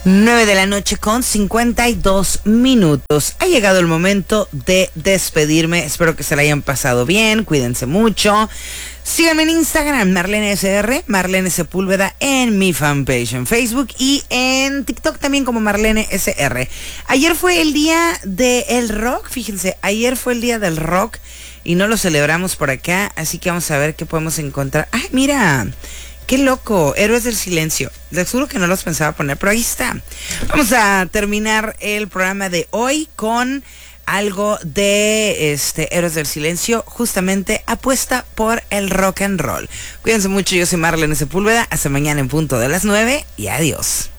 9 de la noche con 52 minutos. Ha llegado el momento de despedirme. Espero que se la hayan pasado bien. Cuídense mucho. Síganme en Instagram, Marlene SR, Marlene Sepúlveda, en mi fanpage en Facebook y en TikTok también como Marlene SR. Ayer fue el día del rock, fíjense, ayer fue el día del rock y no lo celebramos por acá, así que vamos a ver qué podemos encontrar. ¡Ay, mira! ¡Qué loco! Héroes del Silencio. Les juro que no los pensaba poner, pero ahí está. Vamos a terminar el programa de hoy con algo de Héroes del Silencio, justamente apuesta por el rock and roll. Cuídense mucho, yo soy Marlene Sepúlveda. Hasta mañana en punto de las 9 y adiós.